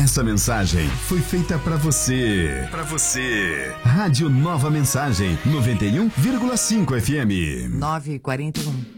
Essa mensagem foi feita pra você. Pra você. Rádio Nova Mensagem, 91,5 FM. 9h41.